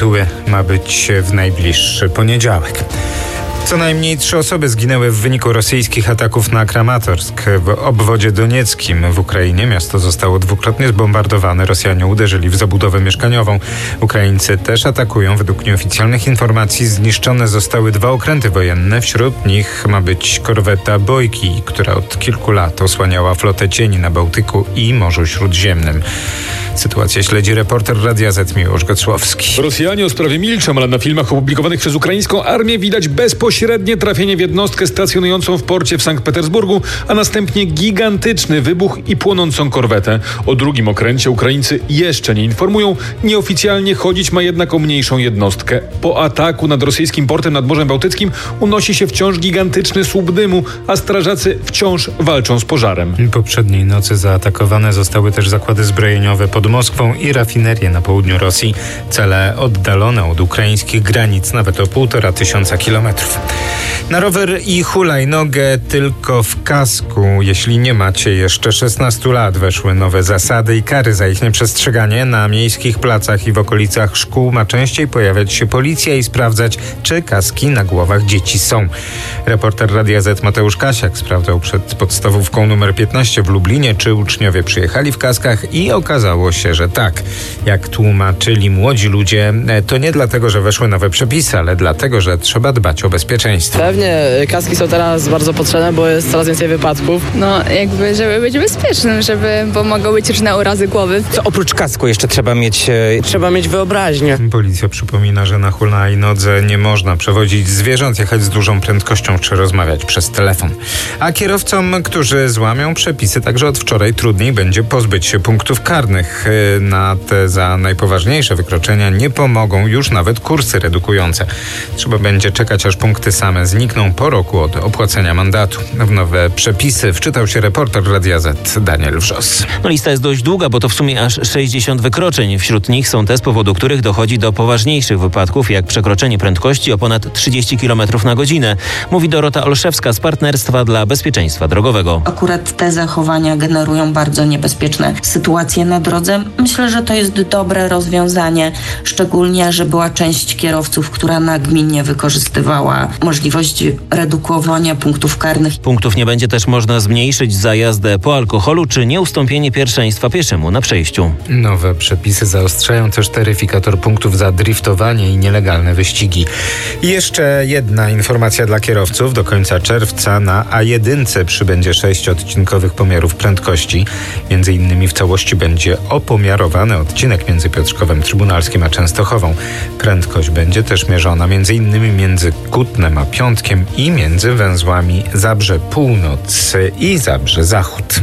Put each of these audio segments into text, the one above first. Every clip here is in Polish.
Ma być w najbliższy poniedziałek. Co najmniej 3 osoby zginęły w wyniku rosyjskich ataków na Kramatorsk w obwodzie donieckim w Ukrainie. Miasto zostało dwukrotnie zbombardowane. Rosjanie uderzyli w zabudowę mieszkaniową. Ukraińcy też atakują. Według nieoficjalnych informacji zniszczone zostały 2 okręty wojenne. Wśród nich ma być korweta Bojki, która od kilku lat osłaniała flotę cieni na Bałtyku i Morzu Śródziemnym. Sytuację śledzi reporter Radia Z Miłosz Gocłowski. Rosjanie o sprawie milczą, ale na filmach opublikowanych przez ukraińską armię widać bezpośrednie trafienie w jednostkę stacjonującą w porcie w Sankt Petersburgu, a następnie gigantyczny wybuch i płonącą korwetę. O drugim okręcie Ukraińcy jeszcze nie informują. Nieoficjalnie chodzić ma jednak o mniejszą jednostkę. Po ataku nad rosyjskim portem nad Morzem Bałtyckim unosi się wciąż gigantyczny słup dymu, a strażacy wciąż walczą z pożarem. Poprzedniej nocy zaatakowane zostały też zakłady zbrojeniowe pod Moskwą i rafinerie na południu Rosji. Cele oddalone od ukraińskich granic nawet o 1500 kilometrów. Na rower i hulajnogę tylko w kasku. Jeśli nie macie jeszcze 16 lat, weszły nowe zasady i kary za ich nieprzestrzeganie. Na miejskich placach i w okolicach szkół ma częściej pojawiać się policja i sprawdzać, czy kaski na głowach dzieci są. Reporter Radia Z Mateusz Kasiak sprawdzał przed podstawówką numer 15 w Lublinie, czy uczniowie przyjechali w kaskach i okazało się, że tak. Jak tłumaczyli młodzi ludzie, to nie dlatego, że weszły nowe przepisy, ale dlatego, że trzeba dbać o bezpieczeństwo. Pewnie kaski są teraz bardzo potrzebne, bo jest coraz więcej wypadków. No jakby, żeby być bezpiecznym, bo mogą być różne urazy głowy. Co oprócz kasku jeszcze trzeba mieć wyobraźnię. Policja przypomina, że na hulajnodze nie można przewozić zwierząt, jechać z dużą prędkością czy rozmawiać przez telefon. A kierowcom, którzy złamią przepisy, także od wczoraj trudniej będzie pozbyć się punktów karnych. Na te za najpoważniejsze wykroczenia nie pomogą już nawet kursy redukujące. Trzeba będzie czekać, aż punkty same znikną po roku od opłacenia mandatu. W nowe przepisy wczytał się reporter Radia Z Daniel Wrzos. Lista jest dość długa, bo to w sumie aż 60 wykroczeń. Wśród nich są te, z powodu których dochodzi do poważniejszych wypadków, jak przekroczenie prędkości o ponad 30 km na godzinę. Mówi Dorota Olszewska z Partnerstwa dla Bezpieczeństwa Drogowego. Akurat te zachowania generują bardzo niebezpieczne sytuacje na drodze. Myślę, że to jest dobre rozwiązanie, szczególnie, że była część kierowców, która nagminnie wykorzystywała możliwość redukowania punktów karnych. Punktów nie będzie też można zmniejszyć za jazdę po alkoholu czy nieustąpienie pierwszeństwa pieszemu na przejściu. Nowe przepisy zaostrzają też taryfikator punktów za driftowanie i nielegalne wyścigi. I jeszcze jedna informacja dla kierowców. Do końca czerwca na A1 przybędzie 6 odcinkowych pomiarów prędkości. Między innymi w całości będzie opomiarowany odcinek między Piotrkowem Trybunalskim a Częstochową. Prędkość będzie też mierzona między innymi między Kutnem a Piątkiem i między węzłami Zabrze Północ i Zabrze Zachód.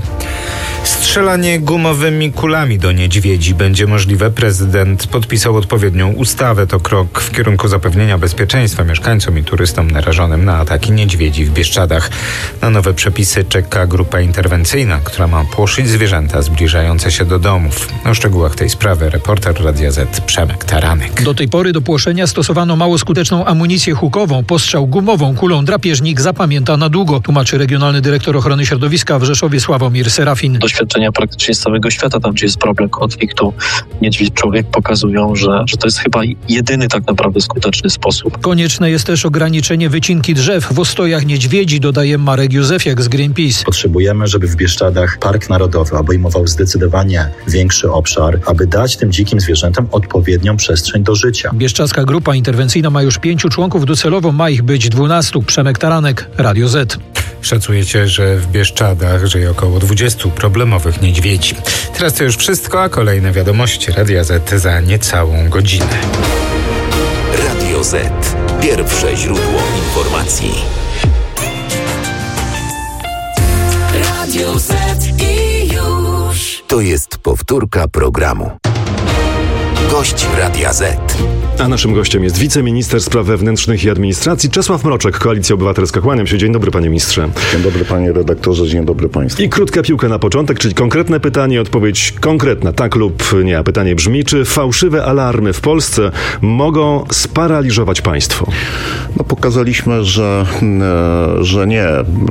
Strzelanie gumowymi kulami do niedźwiedzi będzie możliwe. Prezydent podpisał odpowiednią ustawę. To krok w kierunku zapewnienia bezpieczeństwa mieszkańcom i turystom narażonym na ataki niedźwiedzi w Bieszczadach. Na nowe przepisy czeka grupa interwencyjna, która ma płoszyć zwierzęta zbliżające się do domów. O szczegółach tej sprawy reporter Radia Z Przemek Taranek. Do tej pory do płoszenia stosowano mało skuteczną amunicję hukową. Postrzał gumową kulą drapieżnik zapamięta na długo, tłumaczy regionalny dyrektor ochrony środowiska w Rzeszowie Sławomir Serafin. Doświadczenia praktycznie z całego świata, tam gdzie jest problem konfliktu niedźwiedź-człowiek, pokazują, że to jest chyba jedyny tak naprawdę skuteczny sposób. Konieczne jest też ograniczenie wycinki drzew w ostojach niedźwiedzi, dodaje Marek Józefiak z Greenpeace. Potrzebujemy, żeby w Bieszczadach Park Narodowy obejmował zdecydowanie większy obszar, aby dać tym dzikim zwierzętom odpowiednią przestrzeń do życia. Bieszczadzka grupa interwencyjna ma już 5 członków, docelowo ma ich być 12. Przemek Taranek, Radio Z. Szacujecie, że w Bieszczadach żyje około 20 problemowych niedźwiedzi. Teraz to już wszystko, a kolejne wiadomości Radia Z za niecałą godzinę. Radio Z. Pierwsze źródło informacji. Radio Z i już. To jest powtórka programu. Gość Radia Z. A naszym gościem jest wiceminister spraw wewnętrznych i administracji Czesław Mroczek, Koalicja Obywatelska. Kłaniam się. Dzień dobry, panie ministrze. Dzień dobry, panie redaktorze. Dzień dobry państwu. I krótka piłka na początek, czyli konkretne pytanie, odpowiedź konkretna, tak lub nie. A pytanie brzmi, czy fałszywe alarmy w Polsce mogą sparaliżować państwo? No, pokazaliśmy, że nie.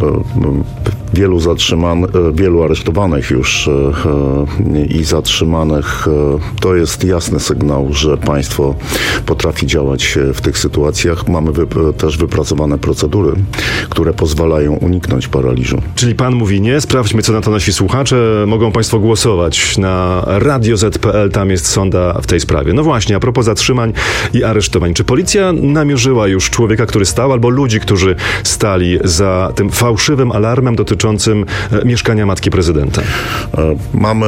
Wielu aresztowanych już i zatrzymanych to jest jasny sygnał, że państwo potrafi działać w tych sytuacjach. Mamy też wypracowane procedury, które pozwalają uniknąć paraliżu. Czyli pan mówi nie, sprawdźmy, co na to nasi słuchacze. Mogą państwo głosować na Radio Z.pl, tam jest sonda w tej sprawie. No właśnie, a propos zatrzymań i aresztowań. Czy policja namierzyła już człowieka, który stał, albo ludzi, którzy stali za tym fałszywym alarmem dotyczącym mieszkania matki prezydenta? Mamy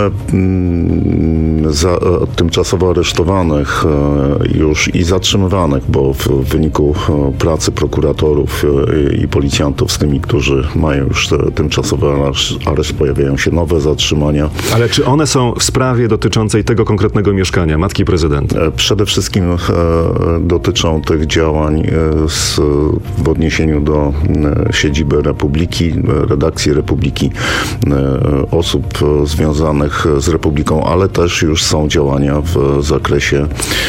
tymczasowo aresztowanych już i zatrzymywanych, bo w wyniku pracy prokuratorów i policjantów z tymi, którzy mają już tymczasowy areszt, pojawiają się nowe zatrzymania. Ale czy one są w sprawie dotyczącej tego konkretnego mieszkania matki prezydenta? Przede wszystkim dotyczą tych działań w odniesieniu do siedziby Republiki, redakcji Republiki, osób związanych z Republiką, ale też już są działania w zakresie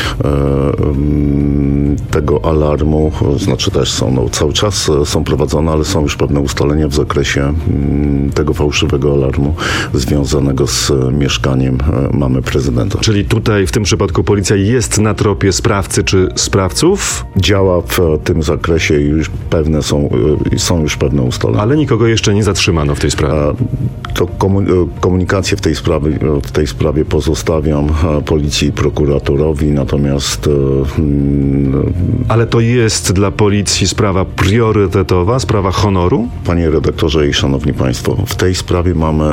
tego alarmu, znaczy też są, cały czas są prowadzone, ale są już pewne ustalenia w zakresie tego fałszywego alarmu związanego z mieszkaniem mamy prezydenta. Czyli tutaj w tym przypadku policja jest na tropie sprawcy czy sprawców? Działa w tym zakresie i już są już pewne ustalenia. Ale nikogo jeszcze nie zatrzymano w tej sprawie? To komunikację w tej sprawie pozostawiam policji i prokuratorowi, natomiast... Ale to jest dla policji sprawa priorytetowa, sprawa honoru? Panie redaktorze i szanowni państwo, w tej sprawie mamy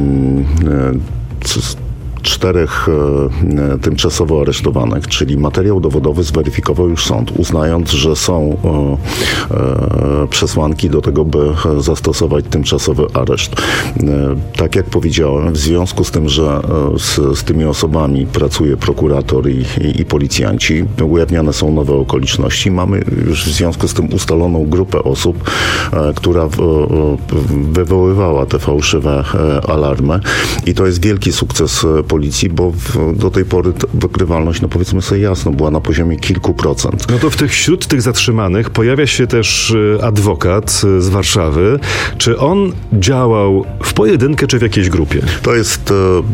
4 tymczasowo aresztowanych, czyli materiał dowodowy zweryfikował już sąd, uznając, że są przesłanki do tego, by zastosować tymczasowy areszt. Tak jak powiedziałem, w związku z tym, że z tymi osobami pracuje prokurator i policjanci, ujawniane są nowe okoliczności. Mamy już w związku z tym ustaloną grupę osób, która wywoływała te fałszywe alarmy i to jest wielki sukces policji, bo do tej pory wykrywalność, no powiedzmy sobie jasno, była na poziomie kilku procent. No to wśród tych zatrzymanych pojawia się też adwokat z Warszawy. Czy on działał w pojedynkę, czy w jakiejś grupie? To jest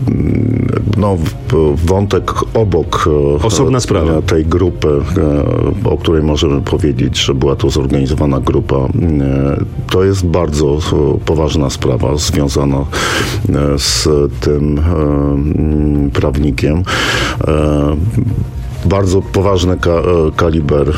wątek obok osobna sprawa tej grupy, o której możemy powiedzieć, że była to zorganizowana grupa. To jest bardzo poważna sprawa związana z tym prawnikiem. Bardzo poważny kaliber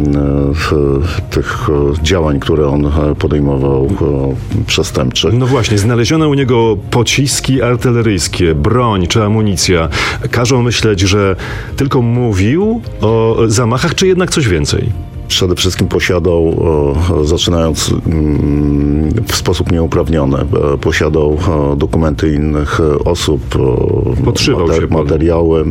tych działań, które on podejmował przestępczych. No właśnie, znaleziono u niego pociski artyleryjskie, broń czy amunicja. Każą myśleć, że tylko mówił o zamachach, czy jednak coś więcej? Przede wszystkim posiadał, zaczynając w sposób nieuprawniony, posiadał dokumenty innych osób, materiały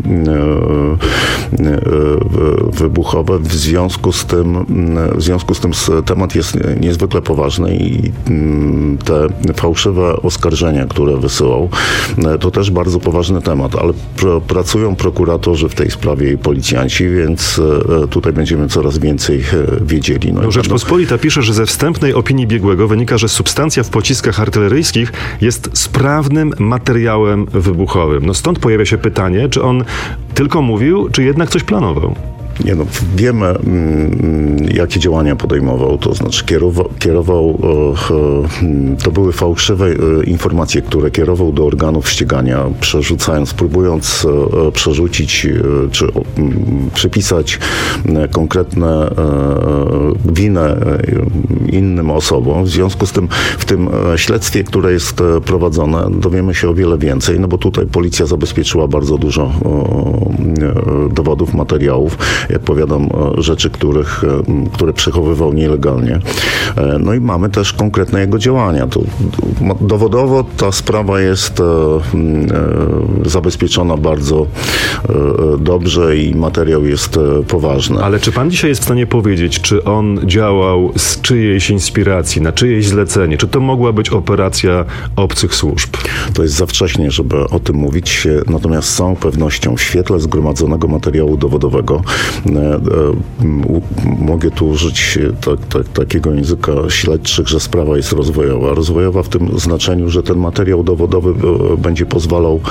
wybuchowe. W związku z tym temat jest niezwykle ważny i te fałszywe oskarżenia, które wysyłał, to też bardzo poważny temat, ale pracują prokuratorzy w tej sprawie i policjanci, więc tutaj będziemy coraz więcej wiedzieli. No Rzeczpospolita pisze, że ze wstępnej opinii biegłego wynika, że substancja w pociskach artyleryjskich jest sprawnym materiałem wybuchowym. No stąd pojawia się pytanie, czy on tylko mówił, czy jednak coś planował? Nie no, wiemy, jakie działania podejmował, to znaczy kierował, to były fałszywe informacje, które kierował do organów ścigania, próbując przerzucić, czy przypisać konkretne winę innym osobom. W związku z tym w tym śledztwie, które jest prowadzone, dowiemy się o wiele więcej, no bo tutaj policja zabezpieczyła bardzo dużo dowodów, materiałów, jak powiadam, rzeczy, które przechowywał nielegalnie. No i mamy też konkretne jego działania. Dowodowo ta sprawa jest zabezpieczona bardzo dobrze i materiał jest poważny. Ale czy pan dzisiaj jest w stanie powiedzieć, czy on działał z czyjejś inspiracji, na czyjeś zlecenie? Czy to mogła być operacja obcych służb? To jest za wcześnie, żeby o tym mówić. Natomiast z całą pewnością w świetle zgromadzonego materiału dowodowego mogę tu użyć takiego języka śledczych, że sprawa jest rozwojowa. Rozwojowa w tym znaczeniu, że ten materiał dowodowy będzie pozwalał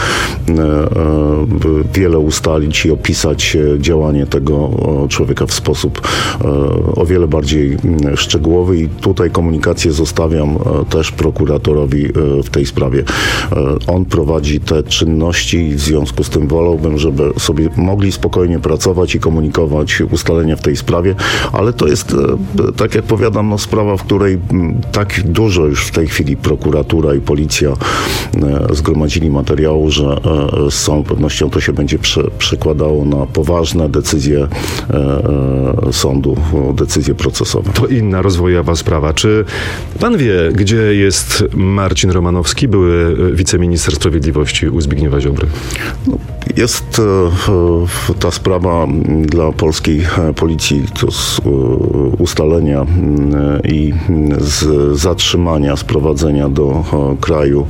wiele ustalić i opisać działanie tego człowieka w sposób o wiele bardziej szczegółowy i tutaj komunikację zostawiam też prokuratorowi w tej sprawie. On prowadzi te czynności i w związku z tym wolałbym, żeby sobie mogli spokojnie pracować i komunikować ustalenia w tej sprawie, ale to jest, tak jak powiadam, sprawa, w której tak dużo już w tej chwili prokuratura i policja zgromadzili materiału, że z całą pewnością to się będzie przekładało na poważne decyzje sądu, decyzje procesowe. To inna rozwojowa sprawa. Czy pan wie, gdzie jest Marcin Romanowski, były wiceminister sprawiedliwości u Zbigniewa Ziobry? Jest ta sprawa dla polskiej policji to z ustalenia i z zatrzymania, sprowadzenia do kraju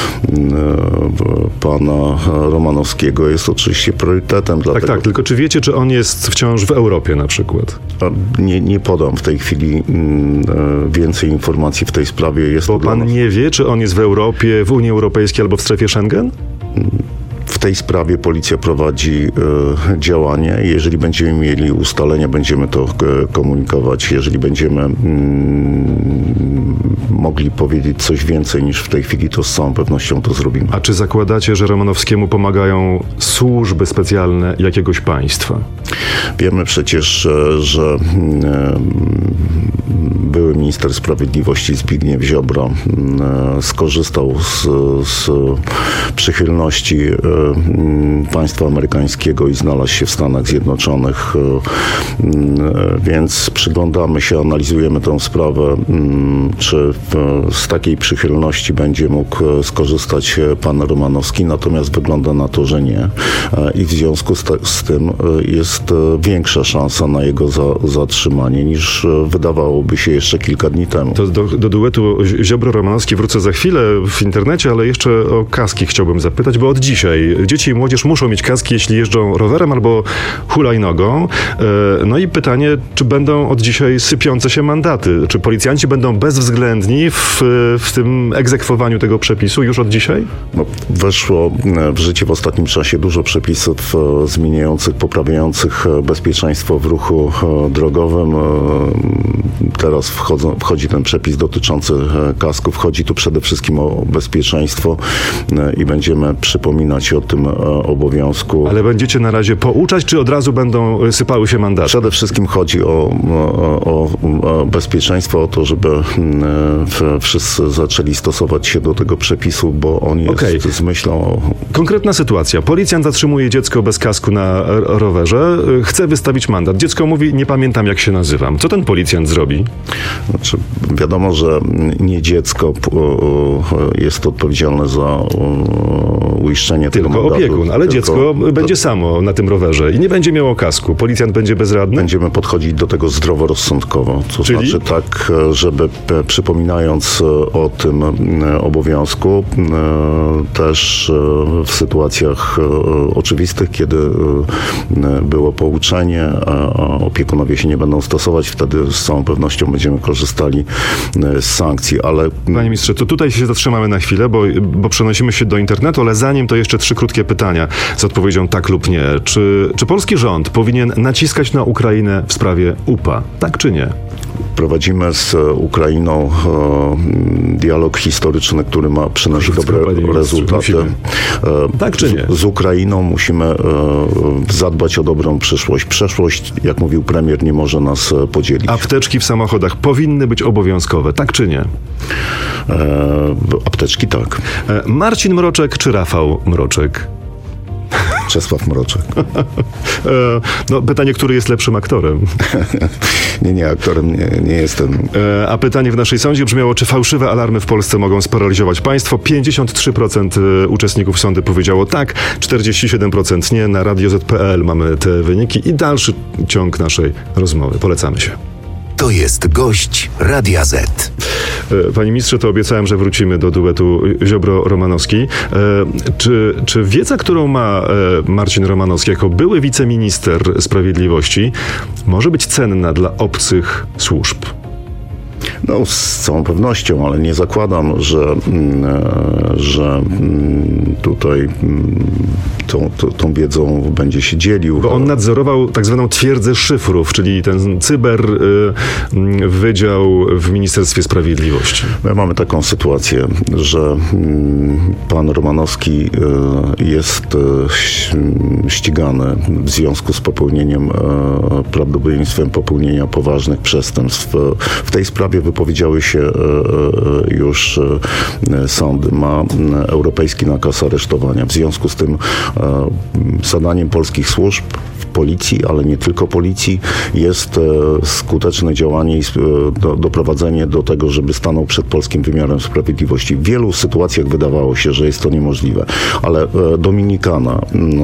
pana Romanowskiego jest oczywiście priorytetem. Tak, tylko czy wiecie, czy on jest wciąż w Europie na przykład? Nie podam w tej chwili więcej informacji w tej sprawie. Bo pan nie wie, czy on jest w Europie, w Unii Europejskiej albo w strefie Schengen? W tej sprawie policja prowadzi działanie. Jeżeli będziemy mieli ustalenia, będziemy to komunikować. Jeżeli będziemy mogli powiedzieć coś więcej niż w tej chwili, to z całą pewnością to zrobimy. A czy zakładacie, że Romanowskiemu pomagają służby specjalne jakiegoś państwa? Wiemy przecież, że były minister sprawiedliwości Zbigniew Ziobro skorzystał z przychylności państwa amerykańskiego i znalazł się w Stanach Zjednoczonych, więc przyglądamy się, analizujemy tę sprawę, czy z takiej przychylności będzie mógł skorzystać pan Romanowski, natomiast wygląda na to, że nie. I w związku z tym jest większa szansa na jego zatrzymanie niż wydawałoby się jeszcze kilka dni temu. To do duetu Ziobro-Romanowski wrócę za chwilę w internecie, ale jeszcze o kaski chciałbym zapytać, bo od dzisiaj dzieci i młodzież muszą mieć kaski, jeśli jeżdżą rowerem albo hulajnogą. No i pytanie, czy będą od dzisiaj sypiące się mandaty? Czy policjanci będą bezwzględni w tym egzekwowaniu tego przepisu już od dzisiaj? Weszło w życie w ostatnim czasie dużo przepisów zmieniających, poprawiających bezpieczeństwo w ruchu drogowym. Teraz wchodzi ten przepis dotyczący kasków. Chodzi tu przede wszystkim o bezpieczeństwo i będziemy przypominać o tym obowiązku. Ale będziecie na razie pouczać, czy od razu będą sypały się mandaty? Przede wszystkim chodzi o bezpieczeństwo, o to, żeby wszyscy zaczęli stosować się do tego przepisu, bo on jest z myślą... Konkretna sytuacja. Policjant zatrzymuje dziecko bez kasku na rowerze, chce wystawić mandat. Dziecko mówi, nie pamiętam jak się nazywam. Co ten policjant zrobi? Znaczy, wiadomo, że nie dziecko jest odpowiedzialne za uiszczenie tego mandatu. Tylko opiekun, ale dziecko będzie samo na tym rowerze i nie będzie miało kasku. Policjant będzie bezradny? Będziemy podchodzić do tego zdroworozsądkowo. To znaczy tak, żeby przypominając o tym obowiązku, też w sytuacjach oczywistych, kiedy było pouczenie, a opiekunowie się nie będą stosować, wtedy z całą pewnością będziemy korzystali z sankcji, ale... Panie ministrze, to tutaj się zatrzymamy na chwilę, bo przenosimy się do internetu, ale zanim to jeszcze 3 krótkie pytania z odpowiedzią tak lub nie. Czy polski rząd powinien naciskać na Ukrainę w sprawie UPA? Tak czy nie? Prowadzimy z Ukrainą dialog historyczny, który ma przynosić dobre rezultaty. Tak czy nie? Z Ukrainą musimy zadbać o dobrą przyszłość. Przeszłość, jak mówił premier, nie może nas podzielić. Apteczki w samochodach powinny być obowiązkowe, tak czy nie? Apteczki tak. Marcin Mroczek czy Rafał Mroczek? Czesław Mroczek. No, pytanie, który jest lepszym aktorem? Nie, aktorem nie jestem. A pytanie w naszej sądzie brzmiało, czy fałszywe alarmy w Polsce mogą sparaliżować państwo? 53% uczestników sądu powiedziało tak, 47% nie. Na Radio Z.pl mamy te wyniki i dalszy ciąg naszej rozmowy. Polecamy się. To jest gość Radia Z. Panie ministrze, to obiecałem, że wrócimy do duetu Ziobro-Romanowski. Czy wiedza, którą ma Marcin Romanowski jako były wiceminister sprawiedliwości, może być cenna dla obcych służb? No, z całą pewnością, ale nie zakładam, że tutaj tą wiedzą będzie się dzielił. Bo on nadzorował tak zwaną twierdzę szyfrów, czyli ten wydział w Ministerstwie Sprawiedliwości. My mamy taką sytuację, że pan Romanowski jest ścigany w związku z prawdopodobieństwem popełnienia poważnych przestępstw. W tej sprawie wypowiedziały się już sądy. Ma europejski nakaz aresztowania. W związku z tym zadaniem polskich służb, policji, ale nie tylko policji, jest skuteczne działanie i doprowadzenie do tego, żeby stanął przed polskim wymiarem sprawiedliwości. W wielu sytuacjach wydawało się, że jest to niemożliwe, ale Dominikana,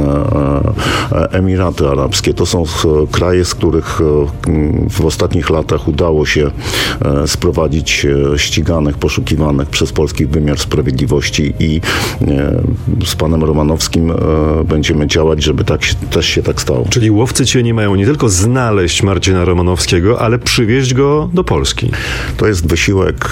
Emiraty Arabskie to są kraje, z których w ostatnich latach udało się sprowadzić ściganych, poszukiwanych przez polski wymiar sprawiedliwości i z panem Romanowskim będziemy działać, żeby też się tak stało. Czyli łowcy cieni mają nie tylko znaleźć Marcina Romanowskiego, ale przywieźć go do Polski. To jest wysiłek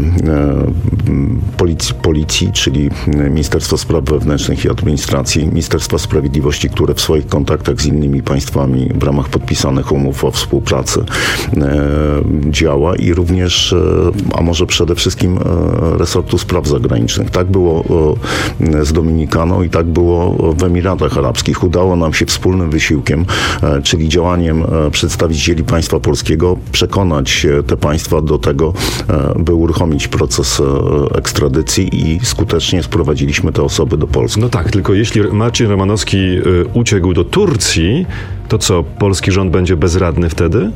policji, czyli Ministerstwa Spraw Wewnętrznych i Administracji, Ministerstwa Sprawiedliwości, które w swoich kontaktach z innymi państwami w ramach podpisanych umów o współpracy działa i również, a może przede wszystkim resortu spraw zagranicznych. Tak było z Dominikaną i tak było w Emiratach Arabskich. Udało nam się wspólnym wysiłkiem, czyli działaniem przedstawicieli państwa polskiego, przekonać te państwa do tego, by uruchomić proces ekstradycji i skutecznie sprowadziliśmy te osoby do Polski. No tak, tylko jeśli Marcin Romanowski uciekł do Turcji, to co, polski rząd będzie bezradny wtedy?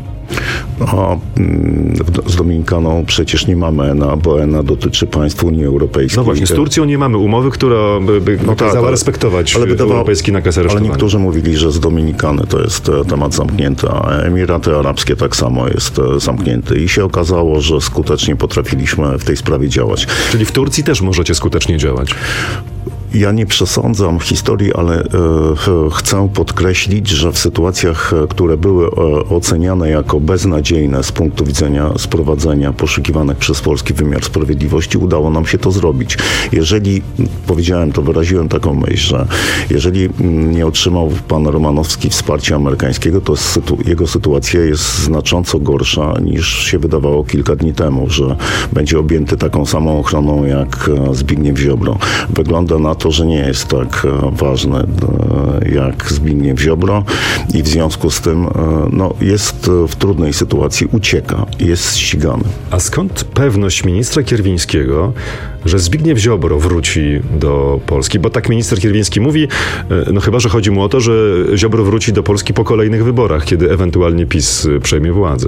Z Dominikaną przecież nie mamy ENA, bo ENA dotyczy państw Unii Europejskiej. No właśnie, z Turcją nie mamy umowy, która by kazała respektować europejski nakaz aresztowania. Ale niektórzy mówili, że z Dominikany to jest temat zamknięty, a Emiraty Arabskie tak samo jest zamknięty. I się okazało, że skutecznie potrafiliśmy w tej sprawie działać. Czyli w Turcji też możecie skutecznie działać? Ja nie przesądzam historii, ale chcę podkreślić, że w sytuacjach, które były oceniane jako beznadziejne z punktu widzenia sprowadzenia poszukiwanych przez polski wymiar sprawiedliwości, udało nam się to zrobić. Jeżeli, powiedziałem to, wyraziłem taką myśl, że jeżeli nie otrzymał pan Romanowski wsparcia amerykańskiego, to jego sytuacja jest znacząco gorsza niż się wydawało kilka dni temu, że będzie objęty taką samą ochroną jak Zbigniew Ziobro. Wygląda na to, że nie jest tak ważny jak Zbigniew Ziobro i w związku z tym jest w trudnej sytuacji, ucieka, jest ścigany. A skąd pewność ministra Kierwińskiego, że Zbigniew Ziobro wróci do Polski? Bo tak minister Kierwiński mówi, chyba że chodzi mu o to, że Ziobro wróci do Polski po kolejnych wyborach, kiedy ewentualnie PiS przejmie władzę.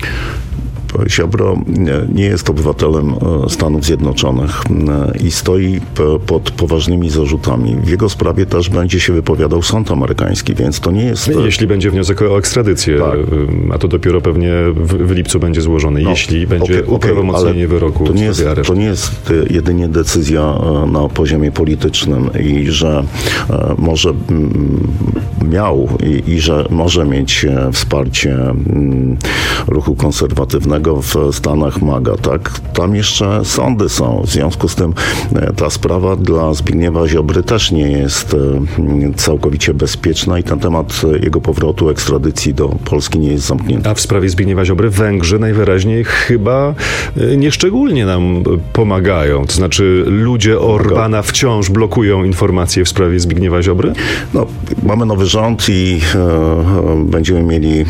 Ziobro nie jest obywatelem Stanów Zjednoczonych i stoi pod poważnymi zarzutami. W jego sprawie też będzie się wypowiadał sąd amerykański, więc to nie jest... Jeśli będzie wniosek o ekstradycję, tak. A to dopiero pewnie w lipcu będzie złożony, jeśli będzie uprawomocnienie wyroku. To nie jest jedynie decyzja na poziomie politycznym i że może miał i że może mieć wsparcie ruchu konserwatywnego w Stanach MAGA, tak? Tam jeszcze sądy są. W związku z tym ta sprawa dla Zbigniewa Ziobry też nie jest całkowicie bezpieczna i ten temat jego powrotu, ekstradycji do Polski nie jest zamknięty. A w sprawie Zbigniewa Ziobry Węgrzy najwyraźniej chyba nieszczególnie nam pomagają. To znaczy ludzie Orbana wciąż blokują informacje w sprawie Zbigniewa Ziobry? Mamy nowy rząd i będziemy mieli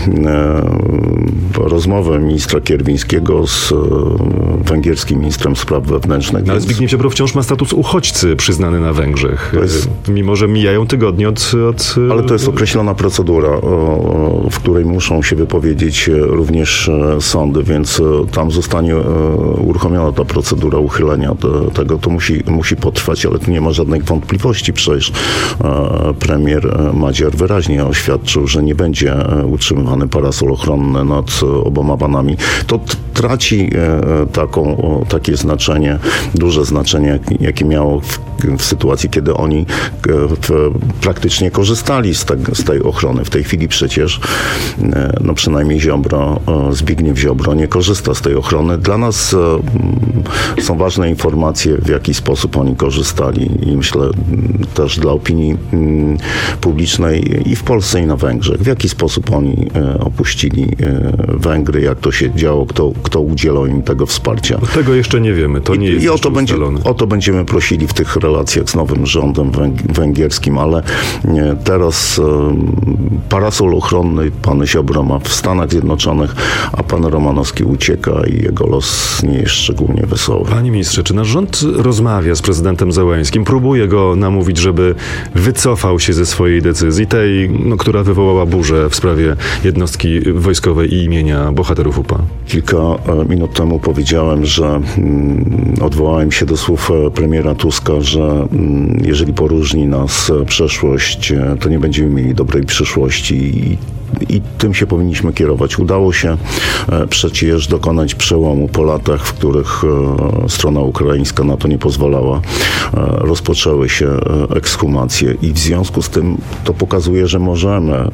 rozmowę ministra Kierwińskiego z węgierskim ministrem spraw wewnętrznych. Ale Zbigniew Ziobro wciąż ma status uchodźcy przyznany na Węgrzech, mimo że mijają tygodnie od... Ale to jest określona procedura, w której muszą się wypowiedzieć również sądy, więc tam zostanie uruchomiona ta procedura uchylenia tego. To musi potrwać, ale tu nie ma żadnych wątpliwości. Przecież premier Madziar wyraźnie oświadczył, że nie będzie utrzymywany parasol ochronny nad oboma panami. To traci takie znaczenie, duże znaczenie, jakie miało w sytuacji, kiedy oni praktycznie korzystali z tej ochrony. W tej chwili przecież przynajmniej Zbigniew Ziobro nie korzysta z tej ochrony. Dla nas są ważne informacje, w jaki sposób oni korzystali i myślę też dla opinii publicznej i w Polsce, i na Węgrzech. W jaki sposób oni opuścili Węgry, jak to się działo, kto udzielał im tego wsparcia. Tego jeszcze nie wiemy. To nie jest o to będziemy prosili w tych relacjach z nowym rządem węgierskim, ale teraz parasol ochronny pan Ziobro ma w Stanach Zjednoczonych, a pan Romanowski ucieka i jego los nie jest szczególnie wesoły. Panie ministrze, czy nasz rząd rozmawia z prezydentem Zełenskim, próbuje go namówić, żeby wycofał się ze swojej decyzji, tej, która wywołała burzę w sprawie jednostki wojskowej i imienia bohaterów UPA? Kilka minut temu powiedziałem, że odwołałem się do słów premiera Tuska, że jeżeli poróżni nas przeszłość, to nie będziemy mieli dobrej przyszłości i tym się powinniśmy kierować. Udało się przecież dokonać przełomu po latach, w których strona ukraińska na to nie pozwalała. Rozpoczęły się ekshumacje i w związku z tym to pokazuje, że możemy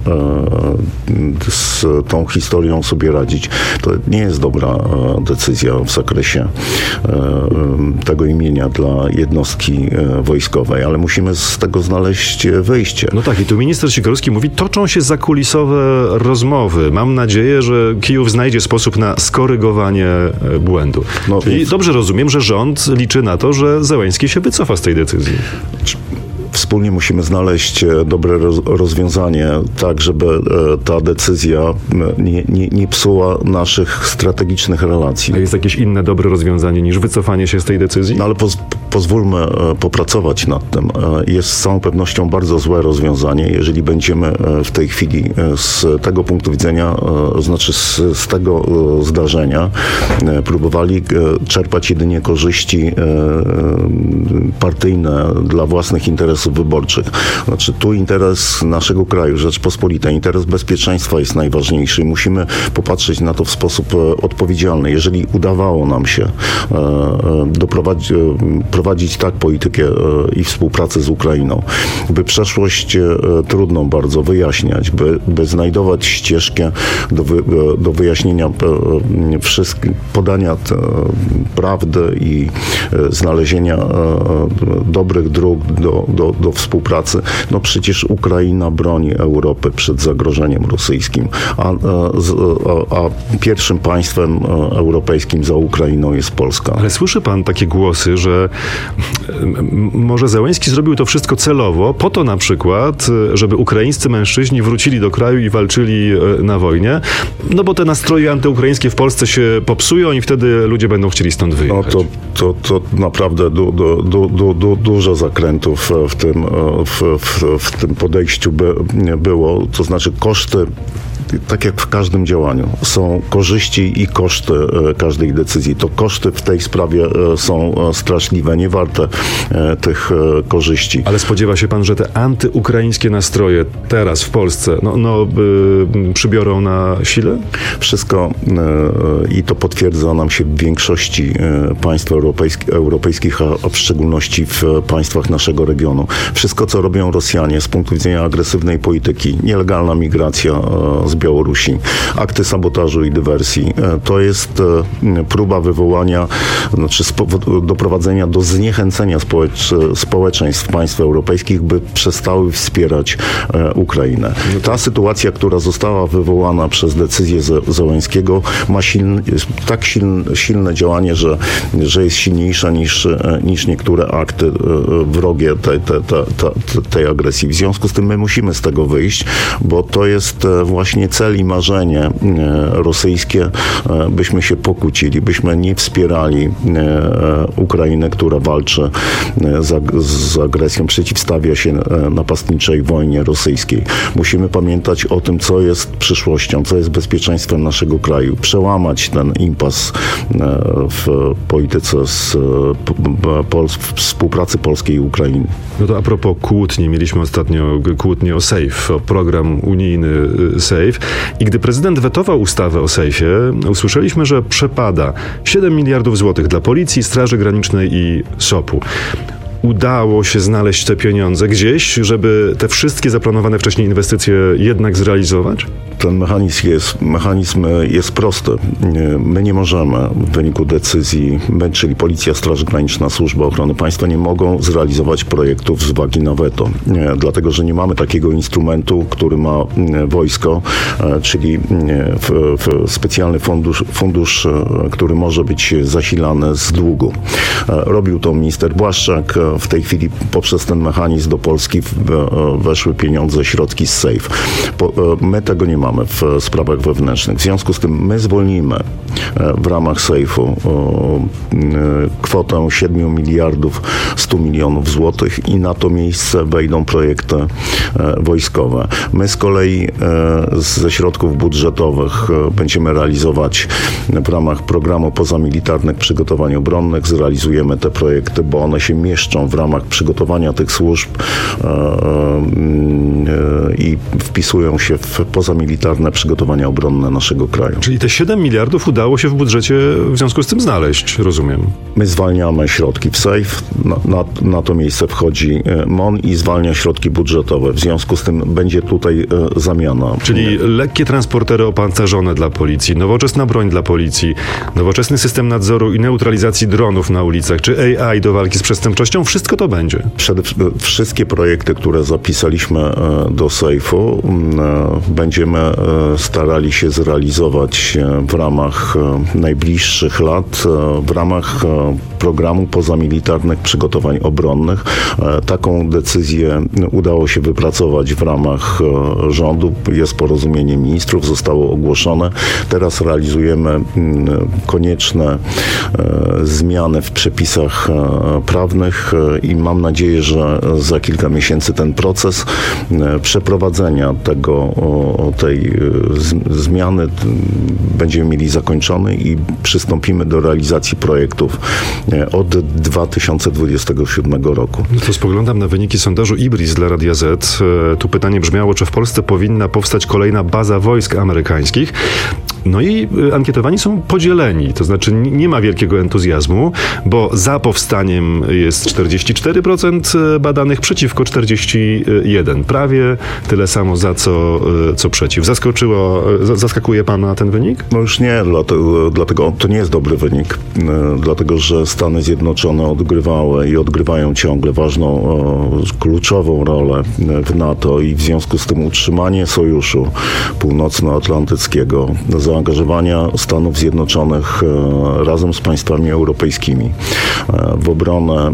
z tą historią sobie radzić. To nie jest dobra decyzja w zakresie tego imienia dla jednostki wojskowej, ale musimy z tego znaleźć wyjście. No tak, i tu minister Sikorski mówi, toczą się zakulisowe rozmowy. Mam nadzieję, że Kijów znajdzie sposób na skorygowanie błędu. Czyli dobrze rozumiem, że rząd liczy na to, że Zełenski się wycofa z tej decyzji. Wspólnie musimy znaleźć dobre rozwiązanie, tak żeby ta decyzja nie psuła naszych strategicznych relacji. A jest jakieś inne dobre rozwiązanie niż wycofanie się z tej decyzji? No ale pozwólmy popracować nad tym. Jest z całą pewnością bardzo złe rozwiązanie, jeżeli będziemy w tej chwili z tego punktu widzenia, znaczy z tego zdarzenia próbowali czerpać jedynie korzyści partyjne dla własnych interesów wyborczych. Znaczy tu interes naszego kraju, Rzeczpospolitej, interes bezpieczeństwa jest najważniejszy i musimy popatrzeć na to w sposób odpowiedzialny. Jeżeli udawało nam się prowadzić tak politykę i współpracę z Ukrainą, by przeszłość trudną bardzo wyjaśniać, by znajdować ścieżkę do wyjaśnienia wszystkich, podania prawdy i znalezienia dobrych dróg do współpracy. No przecież Ukraina broni Europy przed zagrożeniem rosyjskim, a pierwszym państwem europejskim za Ukrainą jest Polska. Ale słyszy pan takie głosy, że może Zełenski zrobił to wszystko celowo, po to na przykład, żeby ukraińscy mężczyźni wrócili do kraju i walczyli na wojnie, no bo te nastroje antyukraińskie w Polsce się popsują i wtedy ludzie będą chcieli stąd wyjechać. No to naprawdę dużo zakrętów w tym podejściu było, to znaczy koszty, tak jak w każdym działaniu, są korzyści i koszty każdej decyzji. To koszty w tej sprawie są straszliwe, nie warte tych korzyści. Ale spodziewa się pan, że te antyukraińskie nastroje teraz w Polsce przybiorą na sile? Wszystko i to potwierdza nam się w większości państw europejskich, a w szczególności w państwach naszego regionu. Wszystko, co robią Rosjanie z punktu widzenia agresywnej polityki, nielegalna migracja z Białorusi, akty sabotażu i dywersji, to jest próba wywołania, znaczy doprowadzenia do zniechęcenia społeczeństw państw europejskich, by przestały wspierać Ukrainę. Ta sytuacja, która została wywołana przez decyzję Zełenskiego, ma tak silne działanie, że jest silniejsza niż niektóre akty wrogie tej agresji. W związku z tym my musimy z tego wyjść, bo to jest właśnie cel i marzenie rosyjskie, byśmy się pokłócili, byśmy nie wspierali Ukrainy, która walczy z agresją, przeciwstawia się napastniczej wojnie rosyjskiej. Musimy pamiętać o tym, co jest przyszłością, co jest bezpieczeństwem naszego kraju. Przełamać ten impas w polityce współpracy polskiej i Ukrainy. No to a propos kłótni, mieliśmy ostatnio kłótnię o SAFE, o program unijny SAFE. sejf. I gdy prezydent wetował ustawę o sejfie, usłyszeliśmy, że przepada 7 miliardów złotych dla Policji, Straży Granicznej i SOP-u. Udało się znaleźć te pieniądze gdzieś, żeby te wszystkie zaplanowane wcześniej inwestycje jednak zrealizować? Ten mechanizm jest prosty. My nie możemy w wyniku decyzji, my, czyli Policja, Straż Graniczna, Służba Ochrony Państwa, nie mogą zrealizować projektów z uwagi na weto. Dlatego, że nie mamy takiego instrumentu, który ma wojsko, czyli specjalny fundusz, który może być zasilany z długu. Robił to minister Błaszczak. W tej chwili poprzez ten mechanizm do Polski weszły pieniądze, środki z SAFE. My tego nie mamy w sprawach wewnętrznych. W związku z tym my zwolnimy w ramach SAFE-u kwotę 7 miliardów 100 milionów złotych i na to miejsce wejdą projekty wojskowe. My z kolei ze środków budżetowych będziemy realizować w ramach programu pozamilitarnych przygotowań obronnych. Zrealizujemy te projekty, bo one się mieszczą w ramach przygotowania tych służb i wpisują się w pozamilitarne przygotowania obronne naszego kraju. Czyli te 7 miliardów udało się w budżecie w związku z tym znaleźć, rozumiem. My zwalniamy środki w SAFE, na to miejsce wchodzi MON i zwalnia środki budżetowe. W związku z tym będzie tutaj zamiana. Czyli lekkie transportery opancerzone dla policji, nowoczesna broń dla policji, nowoczesny system nadzoru i neutralizacji dronów na ulicach, czy AI do walki z przestępczością, wszystko to będzie. Wszystkie projekty, które zapisaliśmy do SAFE-u, będziemy starali się zrealizować w ramach najbliższych lat, w ramach programu pozamilitarnych przygotowań obronnych. Taką decyzję udało się wypracować w ramach rządu. Jest porozumienie ministrów, zostało ogłoszone. Teraz realizujemy konieczne zmiany w przepisach prawnych i mam nadzieję, że za kilka miesięcy ten proces przeprowadzenia tej zmiany będziemy mieli zakończony i przystąpimy do realizacji projektów od 2027 roku. No to spoglądam na wyniki sondażu IBRIS dla Radia Z. Tu pytanie brzmiało, czy w Polsce powinna powstać kolejna baza wojsk amerykańskich. No i ankietowani są podzieleni, to znaczy nie ma wielkiego entuzjazmu, bo za powstaniem jest 44% badanych, przeciwko 41%. Prawie tyle samo za co przeciw. Zaskakuje pana ten wynik? No już nie, dlatego to nie jest dobry wynik, dlatego że Stany Zjednoczone odgrywały i odgrywają ciągle ważną, kluczową rolę w NATO i w związku z tym utrzymanie sojuszu północnoatlantyckiego, zaangażowania Stanów Zjednoczonych razem z państwami europejskimi w obronę,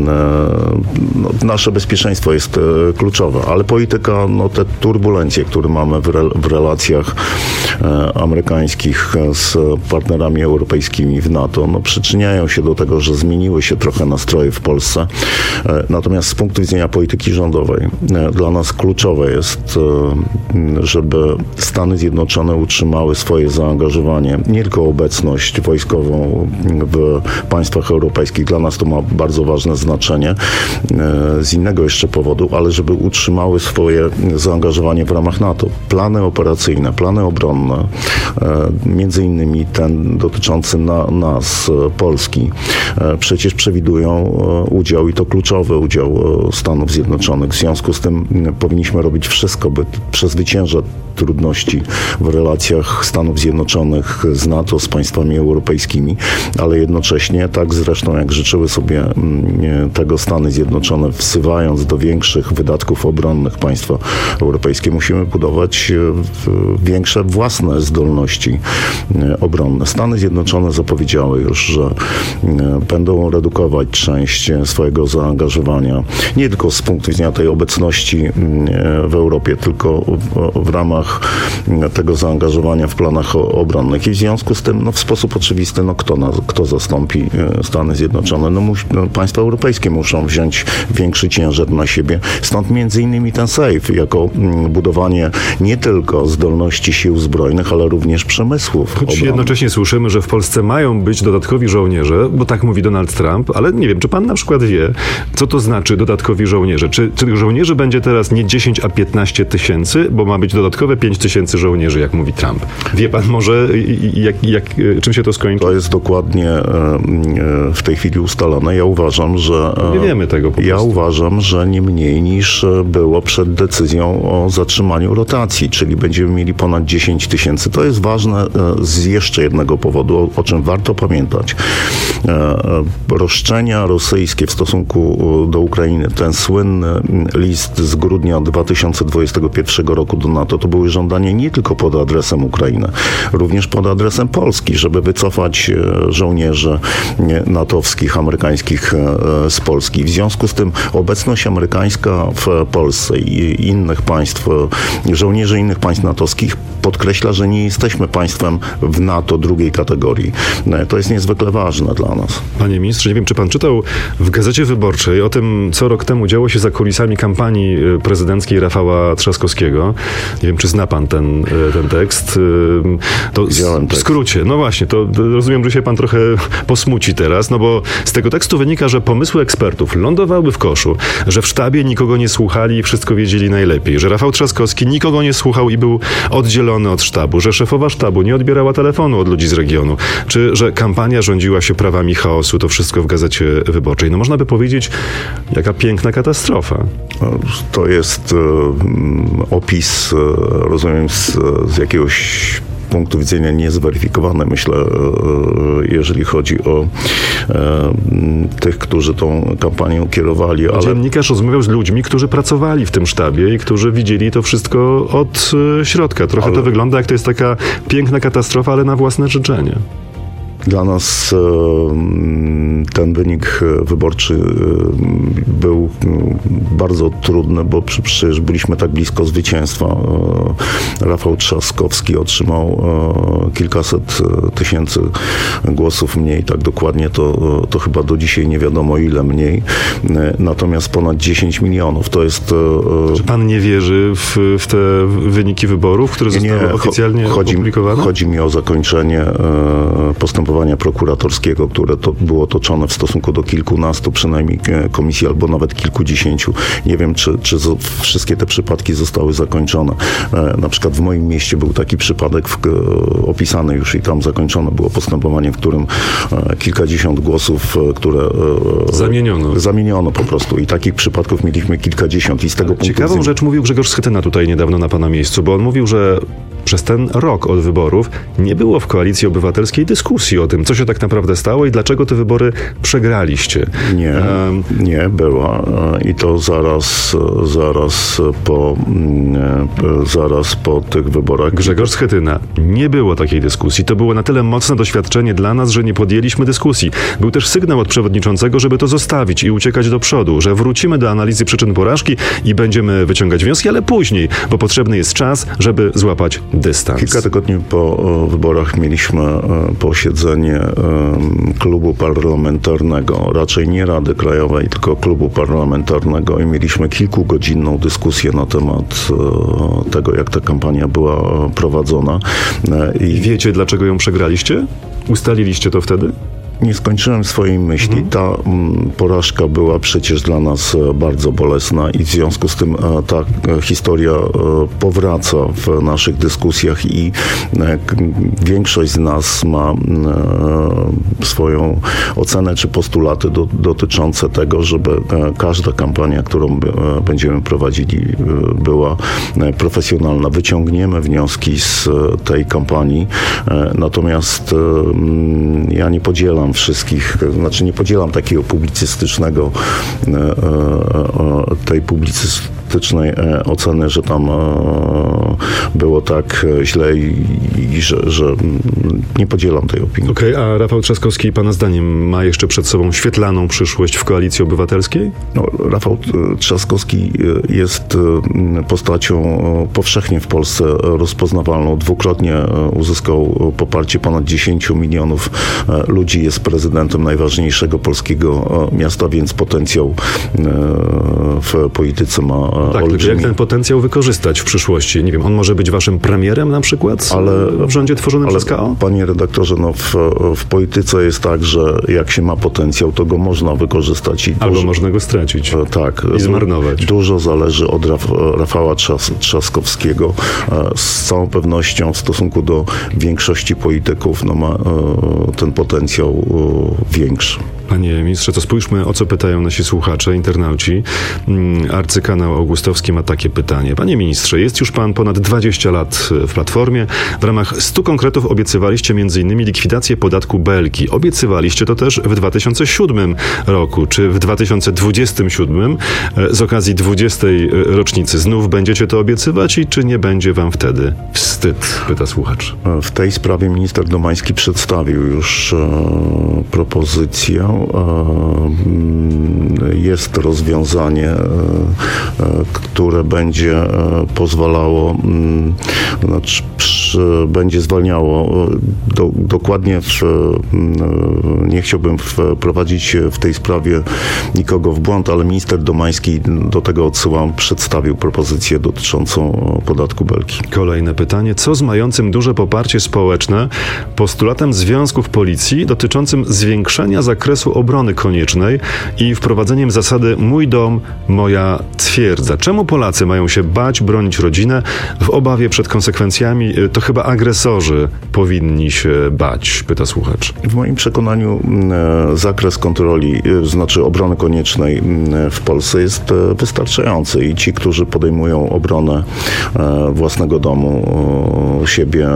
nasze bezpieczeństwo jest kluczowe, ale polityka, te turbulencje, które mamy w relacjach amerykańskich z partnerami europejskimi w NATO, przyczyniają się do tego, że zmieniły się trochę nastroje w Polsce. Natomiast z punktu widzenia polityki rządowej dla nas kluczowe jest, żeby Stany Zjednoczone utrzymały swoje zaangażowanie, nie tylko obecność wojskową w państwach europejskich. Dla nas to ma bardzo ważne znaczenie z innego jeszcze powodu, ale żeby utrzymały swoje zaangażowanie w ramach NATO. Plany operacyjne, plany obronne, między innymi ten dotyczący nas, Polski, przecież przewidują udział i to kluczowy udział Stanów Zjednoczonych. W związku z tym powinniśmy robić wszystko, by przezwyciężać trudności w relacjach Stanów Zjednoczonych z NATO, z państwami europejskimi, ale jednocześnie, tak zresztą jak życzyły sobie tego Stany Zjednoczone, wzywając do większych wydatków obronnych państwa europejskie, musimy budować większe własne zdolności obronne. Stany Zjednoczone zapowiedziały już, że będą redukować część swojego zaangażowania, nie tylko z punktu widzenia tej obecności w Europie, tylko w ramach tego zaangażowania w planach obronnych. I w związku z tym, w sposób oczywisty, kto zastąpi Stany Zjednoczone? Państwa europejskie muszą wziąć większy ciężar na siebie. Stąd między innymi ten SAFE, jako budowanie nie tylko zdolności sił zbrojnych, ale również przemysłów obronnych. Jednocześnie słyszymy, że w Polsce mają być dodatkowi żołnierze, bo tak mówi Donald Trump, ale nie wiem, czy pan na przykład wie, co to znaczy dodatkowi żołnierze? Czy tych żołnierzy będzie teraz nie 10, a 15 tysięcy, bo ma być dodatkowe może 5000 żołnierzy, jak mówi Trump. Wie pan może, czym się to skończy? To jest dokładnie w tej chwili ustalone. Ja uważam, że... Nie wiemy tego po prostu. Ja uważam, że nie mniej niż było przed decyzją o zatrzymaniu rotacji, czyli będziemy mieli ponad 10 000. To jest ważne z jeszcze jednego powodu, o czym warto pamiętać. Roszczenia rosyjskie w stosunku do Ukrainy, ten słynny list z grudnia 2021 roku do NATO, to były żądania nie tylko pod adresem Ukrainy, również pod adresem Polski, żeby wycofać żołnierzy natowskich, amerykańskich z Polski. W związku z tym obecność amerykańska w Polsce i innych państw, żołnierzy innych państw natowskich podkreśla, że nie jesteśmy państwem w NATO drugiej kategorii. To jest niezwykle ważne dla nas. Panie ministrze, nie wiem, czy pan czytał w Gazecie Wyborczej o tym, co rok temu działo się za kulisami kampanii prezydenckiej Rafała Trzaskowskiego. Nie wiem, czy zna pan ten tekst. To w skrócie. No właśnie, to rozumiem, że się pan trochę posmuci teraz, no bo z tego tekstu wynika, że pomysły ekspertów lądowały w koszu, że w sztabie nikogo nie słuchali i wszystko wiedzieli najlepiej, że Rafał Trzaskowski nikogo nie słuchał i był oddzielony od sztabu, że szefowa sztabu nie odbierała telefonu od ludzi z regionu, czy że kampania rządziła się prawami chaosu. To wszystko w Gazecie Wyborczej. No można by powiedzieć, jaka piękna katastrofa. To jest opis, rozumiem, z jakiegoś punktu widzenia niezweryfikowane, myślę, jeżeli chodzi o tych, którzy tą kampanią kierowali. Ale dziennikarz rozmawiał z ludźmi, którzy pracowali w tym sztabie i którzy widzieli to wszystko od środka. Trochę to wygląda, jak to jest taka piękna katastrofa, ale na własne życzenie. Dla nas ten wynik wyborczy był bardzo trudny, bo przecież byliśmy tak blisko zwycięstwa. Rafał Trzaskowski otrzymał kilkaset tysięcy głosów mniej, tak dokładnie to chyba do dzisiaj nie wiadomo ile mniej. Natomiast ponad 10 milionów to jest... Czy pan nie wierzy w te wyniki wyborów, które zostały oficjalnie opublikowane? Chodzi mi o zakończenie postępowania prokuratorskiego, które było toczone w stosunku do kilkunastu przynajmniej komisji, albo nawet kilkudziesięciu. Nie wiem, czy wszystkie te przypadki zostały zakończone. Na przykład w moim mieście był taki przypadek opisany już i tam zakończone było postępowanie, w którym kilkadziesiąt głosów, które zamieniono po prostu. I takich przypadków mieliśmy kilkadziesiąt. I z tego Ciekawą rzecz mówił Grzegorz Schetyna tutaj niedawno na pana miejscu, bo on mówił, że przez ten rok od wyborów nie było w Koalicji Obywatelskiej dyskusji o tym, co się tak naprawdę stało i dlaczego te wybory przegraliście. Nie była. I to zaraz po tych wyborach. Grzegorz Schetyna. Nie było takiej dyskusji. To było na tyle mocne doświadczenie dla nas, że nie podjęliśmy dyskusji. Był też sygnał od przewodniczącego, żeby to zostawić i uciekać do przodu, że wrócimy do analizy przyczyn porażki i będziemy wyciągać wnioski, ale później, bo potrzebny jest czas, żeby złapać dystans. Kilka tygodni po wyborach mieliśmy posiedzenie klubu parlamentarnego, raczej nie Rady Krajowej, tylko klubu parlamentarnego i mieliśmy kilkugodzinną dyskusję na temat tego, jak ta kampania była prowadzona. I wiecie, dlaczego ją przegraliście? Ustaliliście to wtedy? Nie skończyłem swojej myśli. Ta porażka była przecież dla nas bardzo bolesna i w związku z tym ta historia powraca w naszych dyskusjach i większość z nas ma swoją ocenę czy postulaty dotyczące tego, żeby każda kampania, którą będziemy prowadzili, była profesjonalna. Wyciągniemy wnioski z tej kampanii, natomiast ja nie podzielam nie podzielam takiego publicystycznej oceny, że tam było tak źle i że nie podzielam tej opinii. Okej, a Rafał Trzaskowski pana zdaniem ma jeszcze przed sobą świetlaną przyszłość w Koalicji Obywatelskiej? Rafał Trzaskowski jest postacią powszechnie w Polsce rozpoznawalną. Dwukrotnie uzyskał poparcie ponad 10 milionów ludzi. Jest prezydentem najważniejszego polskiego miasta, więc potencjał w polityce ma Tak, tylko jak ten potencjał wykorzystać w przyszłości? Nie wiem, on może być waszym premierem na przykład w rządzie tworzonym przez KO? Panie redaktorze, w polityce jest tak, że jak się ma potencjał, to go można wykorzystać. Albo można go stracić. Tak. I zmarnować. Dużo zależy od Rafała Trzaskowskiego. Z całą pewnością w stosunku do większości polityków ma ten potencjał większy. Panie ministrze, to spójrzmy, o co pytają nasi słuchacze, internauci. Arcykanał Augustowski ma takie pytanie. Panie ministrze, jest już pan ponad 20 lat w Platformie. W ramach 100 konkretów obiecywaliście m.in. likwidację podatku Belki. Obiecywaliście to też w 2007 roku. Czy w 2027 z okazji 20. rocznicy znów będziecie to obiecywać i czy nie będzie wam wtedy wstyd? Pyta słuchacz. W tej sprawie minister Domański przedstawił już propozycję. Jest rozwiązanie, które będzie pozwalało, będzie zwalniało dokładnie, nie chciałbym wprowadzić w tej sprawie nikogo w błąd, ale minister Domański, do tego odsyłam, przedstawił propozycję dotyczącą podatku Belki. Kolejne pytanie. Co z mającym duże poparcie społeczne postulatem związków policji dotyczącym zwiększenia zakresu obrony koniecznej i wprowadzeniem zasady mój dom, moja twierdza? Czemu Polacy mają się bać bronić rodzinę w obawie przed konsekwencjami? To chyba agresorzy powinni się bać, pyta słuchacz. W moim przekonaniu zakres kontroli, znaczy obrony koniecznej w Polsce jest wystarczający i ci, którzy podejmują obronę własnego domu, siebie,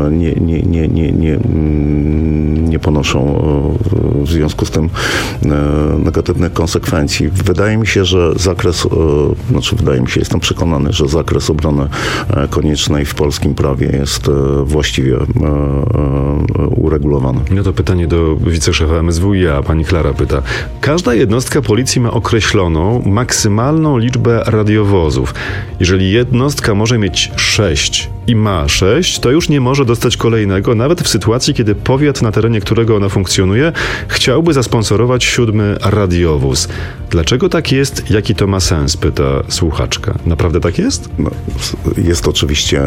nie ponoszą w związku z tym negatywnych konsekwencji. Wydaje mi się, że jestem przekonany, że zakres obrony koniecznej w polskim prawie jest właściwie uregulowany. No to pytanie do wiceszefa MSWiA. Pani Klara pyta. Każda jednostka policji ma określoną maksymalną liczbę radiowozów. Jeżeli jednostka może mieć 6 i ma 6, to już nie może dostać kolejnego, nawet w sytuacji, kiedy powiat, na terenie którego ona funkcjonuje, chciałby zasponsorować 7. radiowóz. Dlaczego tak jest? Jaki to ma sens? Pyta słuchaczka. Naprawdę tak jest? Jest oczywiście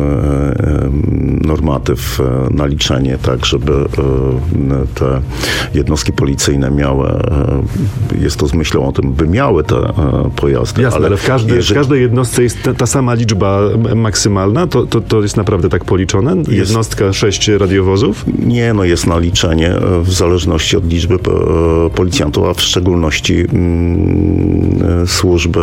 normatyw, naliczenie, tak, żeby te jednostki policyjne miały, jest to z myślą o tym, by miały te pojazdy. Jasne, ale w każdej jednostce jest ta sama liczba maksymalna? To jest naprawdę tak policzone? Jednostka 6 radiowozów? Nie, jest naliczenie w zależności od liczby policjantów, a w szczególności służby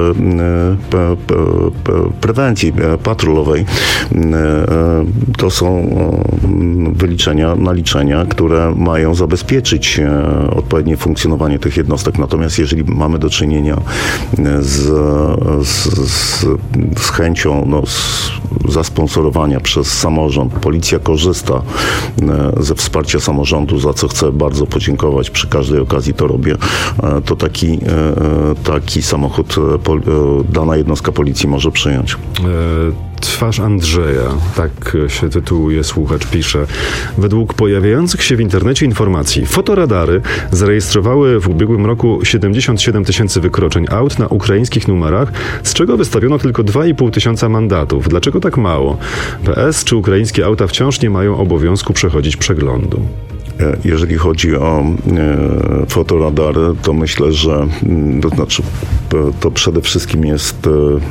prewencji patrolowej. To są naliczenia, które mają zabezpieczyć odpowiednie funkcjonowanie tych jednostek. Natomiast jeżeli mamy do czynienia z chęcią zasponsorowania przez samorząd, policja korzysta ze wsparcia samorządu, za co chcę bardzo podziękować, przy każdej okazji to robię, to taki samochód dana jednostka policji może przyjąć. Twarz Andrzeja, tak się tytułuje słuchacz, pisze. Według pojawiających się w internecie informacji, fotoradary zarejestrowały w ubiegłym roku 77 000 wykroczeń aut na ukraińskich numerach, z czego wystawiono tylko 2,5 tysiąca mandatów. Dlaczego tak mało? PS, czy ukraińskie auta wciąż nie mają obowiązku przechodzić przeglądu? Jeżeli chodzi o fotoradary, to myślę, że to przede wszystkim jest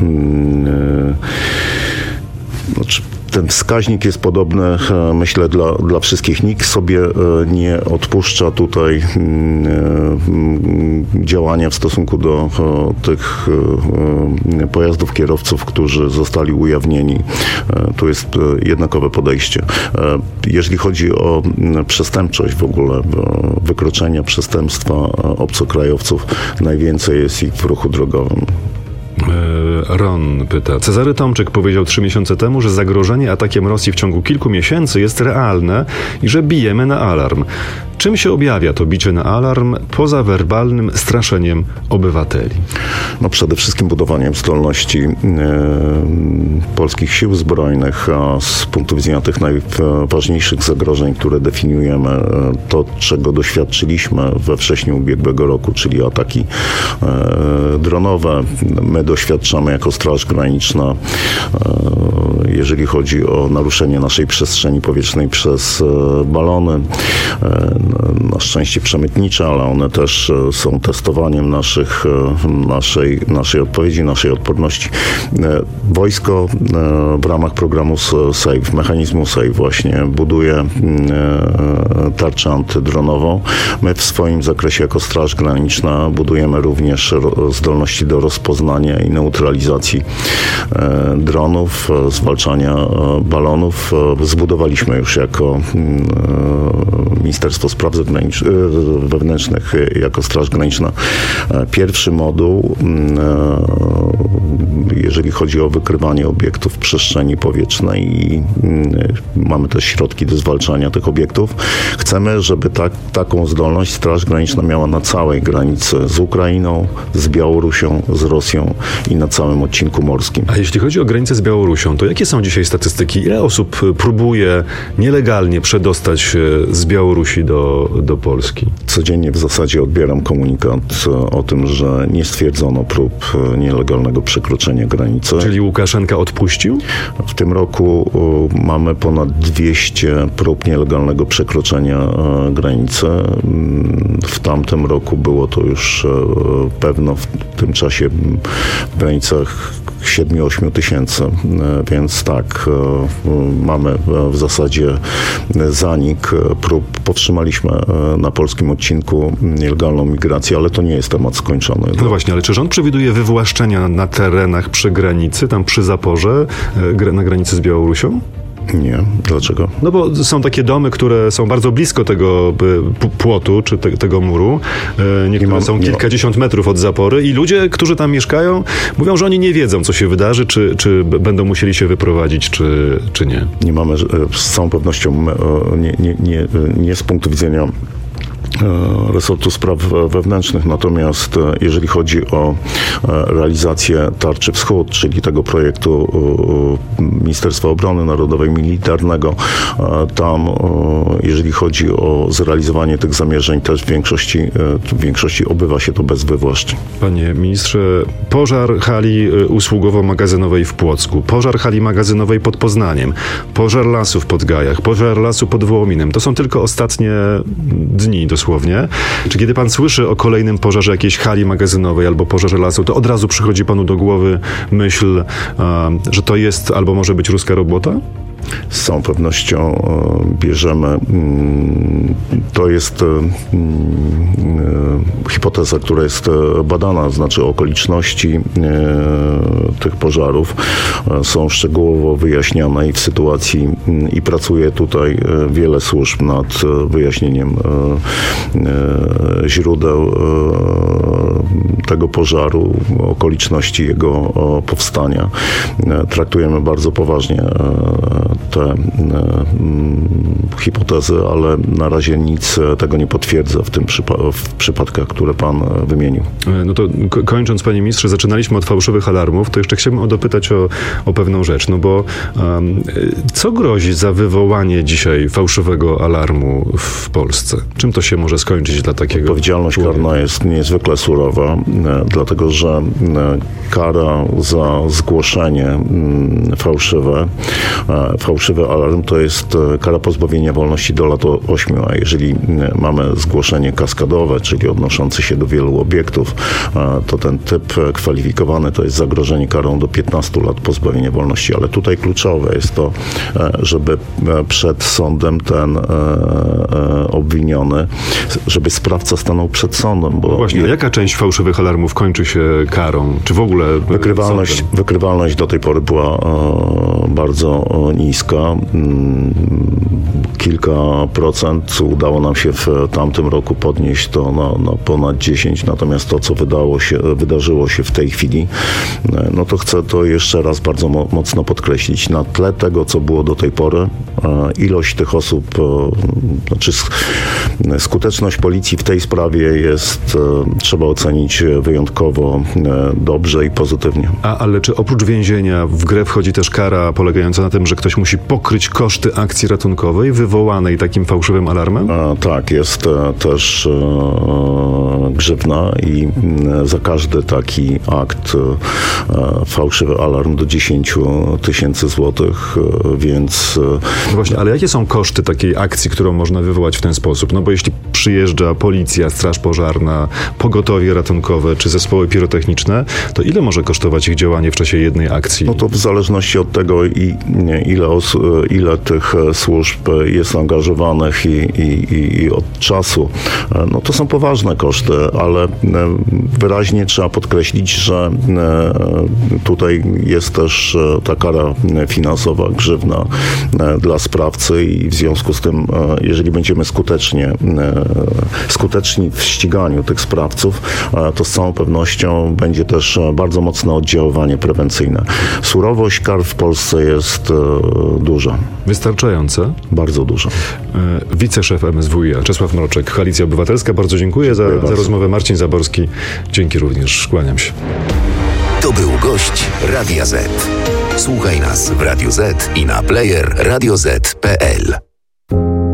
ten wskaźnik jest podobny, myślę, dla wszystkich. Nikt sobie nie odpuszcza tutaj działania w stosunku do tych pojazdów, kierowców, którzy zostali ujawnieni. Tu jest jednakowe podejście. Jeżeli chodzi o przestępczość w ogóle, wykroczenia, przestępstwa obcokrajowców, najwięcej jest ich w ruchu drogowym. Ron pyta. Cezary Tomczyk powiedział 3 miesiące temu, że zagrożenie atakiem Rosji w ciągu kilku miesięcy jest realne i że bijemy na alarm. Czym się objawia to bicie na alarm poza werbalnym straszeniem obywateli? Przede wszystkim budowaniem zdolności polskich sił zbrojnych, a z punktu widzenia tych najważniejszych zagrożeń, które definiujemy, to czego doświadczyliśmy we wrześniu ubiegłego roku, czyli ataki dronowe, doświadczamy jako Straż Graniczna, jeżeli chodzi o naruszenie naszej przestrzeni powietrznej przez balony, na szczęście przemytnicze, ale one też są testowaniem naszej odpowiedzi, naszej odporności. Wojsko w ramach programu SAFE, mechanizmu SAFE właśnie buduje tarczę antydronową. My w swoim zakresie jako Straż Graniczna budujemy również zdolności do rozpoznania i neutralizacji dronów, zwalczania balonów. Zbudowaliśmy już jako Ministerstwo Spraw Wewnętrznych, jako Straż Graniczna pierwszy moduł, jeżeli chodzi o wykrywanie obiektów w przestrzeni powietrznej i mamy też środki do zwalczania tych obiektów. Chcemy, żeby taką zdolność Straż Graniczna miała na całej granicy z Ukrainą, z Białorusią, z Rosją i na całym odcinku morskim. A jeśli chodzi o granicę z Białorusią, to jakie są dzisiaj statystyki? Ile osób próbuje nielegalnie przedostać się z Białorusi do Polski? Codziennie w zasadzie odbieram komunikat o tym, że nie stwierdzono prób nielegalnego przekroczenia granicy. Czyli Łukaszenka odpuścił? W tym roku mamy ponad 200 prób nielegalnego przekroczenia granicy. W tamtym roku było to już pewno w tym czasie w granicach 7-8 tysięcy, więc tak, mamy w zasadzie zanik prób. Powstrzymaliśmy na polskim odcinku nielegalną migrację, ale to nie jest temat skończony. No właśnie, ale czy rząd przewiduje wywłaszczenia na terenach przy granicy, tam przy zaporze, na granicy z Białorusią? Nie. Dlaczego? No bo są takie domy, które są bardzo blisko tego płotu, czy tego muru. Niektóre są kilkadziesiąt metrów od zapory i ludzie, którzy tam mieszkają, mówią, że oni nie wiedzą, co się wydarzy, czy będą musieli się wyprowadzić, czy nie. Nie mamy z całą pewnością, nie z punktu widzenia resortu spraw wewnętrznych, natomiast jeżeli chodzi o realizację Tarczy Wschód, czyli tego projektu Ministerstwa Obrony Narodowej, militarnego, tam jeżeli chodzi o zrealizowanie tych zamierzeń, też w większości odbywa się to bez wywłaszczeń. Panie ministrze, pożar hali usługowo-magazynowej w Płocku, pożar hali magazynowej pod Poznaniem, pożar lasów pod Gajach, pożar lasu pod Wołominem. To są tylko ostatnie dni dosłownie. Czy kiedy pan słyszy o kolejnym pożarze jakiejś hali magazynowej albo pożarze lasu, to od razu przychodzi panu do głowy myśl, że to jest albo może być ruska robota? Z całą pewnością bierzemy, to jest hipoteza, która jest badana, znaczy okoliczności tych pożarów są szczegółowo wyjaśniane i w sytuacji i pracuje tutaj wiele służb nad wyjaśnieniem źródeł tego pożaru, okoliczności jego powstania. Traktujemy bardzo poważnie te hipotezy, ale na razie nic tego nie potwierdza w przypadkach, które pan wymienił. No to kończąc, panie ministrze, zaczynaliśmy od fałszywych alarmów, to jeszcze chciałbym dopytać o pewną rzecz, no bo co grozi za wywołanie dzisiaj fałszywego alarmu w Polsce? Czym to się może skończyć dla takiego Odpowiedzialność karna jest niezwykle surowa, dlatego że kara za zgłoszenie fałszywy alarm to jest kara pozbawienia wolności do lat 8, a jeżeli mamy zgłoszenie kaskadowe, czyli odnoszące się do wielu obiektów, to ten typ kwalifikowany to jest zagrożenie karą do 15 lat pozbawienia wolności, ale tutaj kluczowe jest to, żeby przed sądem ten obwiniony, żeby sprawca stanął przed sądem. Bo właśnie, jaka część fałszywych alarmów kończy się karą? Czy w ogóle wykrywalność do tej pory była bardzo niska. Kilka procent udało nam się w tamtym roku podnieść to na ponad 10, natomiast to, co wydarzyło się w tej chwili, no to chcę to jeszcze raz bardzo mocno podkreślić. Na tle tego, co było do tej pory, ilość tych osób, znaczy skuteczność policji w tej sprawie jest, trzeba ocenić wyjątkowo dobrze i pozytywnie. Ale czy oprócz więzienia w grę wchodzi też kara polegająca na tym, że ktoś musi musi pokryć koszty akcji ratunkowej wywołanej takim fałszywym alarmem? Tak, jest też grzywna i za każdy taki akt fałszywy alarm do 10 tysięcy złotych, więc... Właśnie, ale jakie są koszty takiej akcji, którą można wywołać w ten sposób? No bo jeśli przyjeżdża policja, straż pożarna, pogotowie ratunkowe czy zespoły pirotechniczne, to ile może kosztować ich działanie w czasie jednej akcji? No to w zależności od tego, ile tych służb jest angażowanych i od czasu, no to są poważne koszty, ale wyraźnie trzeba podkreślić, że tutaj jest też ta kara finansowa, grzywna dla sprawcy i w związku z tym, jeżeli będziemy skuteczni w ściganiu tych sprawców, to z całą pewnością będzie też bardzo mocne oddziaływanie prewencyjne. Surowość kar w Polsce jest duża. Wystarczająca? Bardzo duża. Wiceszef MSWiA Czesław Mroczek, Koalicja Obywatelska. Bardzo dziękuję za rozmowę. Marcin Zaborski, dzięki również. Kłaniam się. To był gość Radia Z. Słuchaj nas w Radio Z i na player radioz.pl.